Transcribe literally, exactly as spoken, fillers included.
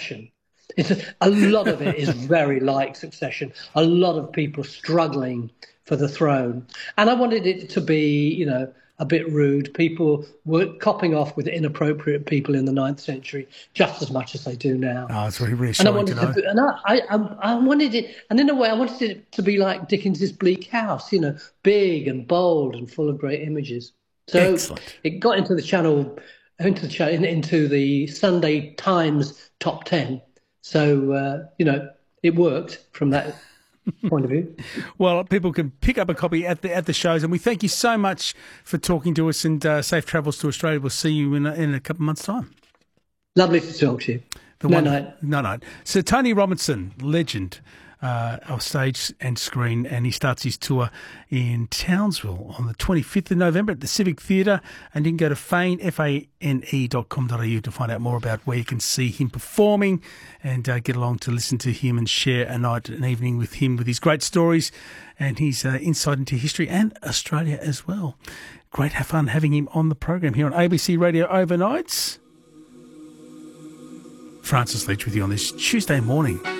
Succession. It's a, a lot of it is very like Succession. A lot of people struggling for the throne. And I wanted it to be, you know, a bit rude. People were copping off with inappropriate people in the ninth century just as much as they do now. Oh, it's really reassuring and I wanted to know. To be, and I, I, I wanted it, and in a way, I wanted it to be like Dickens's Bleak House, you know, big and bold and full of great images. So Excellent. It got into the channel, into the into the Sunday Times top ten. So uh, you know, it worked from that point of view. Well, people can pick up a copy at the at the shows, and we thank you so much for talking to us, and uh, safe travels to Australia. We'll see you in a, in a couple of months' time. Lovely to talk to you. The no one, night. No night. So Tony Robinson, legend uh, of stage and screen, and he starts his tour in Townsville on the twenty-fifth of November at the Civic Theatre, and you can go to fane, F A N E dot com dot A U to find out more about where you can see him performing and uh, get along to listen to him and share a night, an evening with him with his great stories and his uh, insight into history and Australia as well. Great have fun having him on the program here on A B C Radio Overnights. Francis Leach with you on this Tuesday morning.